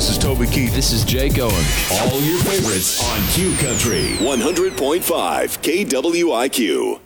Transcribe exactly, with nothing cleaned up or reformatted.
this is Toby Keith. This is Jake Owen. All your favorites on Q Country one hundred point five K W I Q.